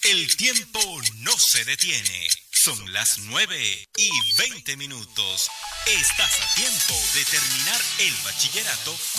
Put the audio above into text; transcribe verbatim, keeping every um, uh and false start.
El tiempo no se detiene. Son las nueve y veinte minutos. Estás a tiempo de terminar el bachillerato